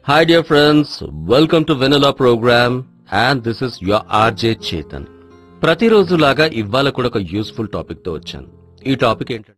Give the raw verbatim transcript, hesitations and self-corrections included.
Hi dear friends, welcome to Vanilla program and this is your R J Chetan. ప్రతిరోజు లాగా ఇవాళ కూడా ఒక యూస్ఫుల్ టాపిక్ తో వచ్చాను. ఈ టాపిక్ ఏంటంటే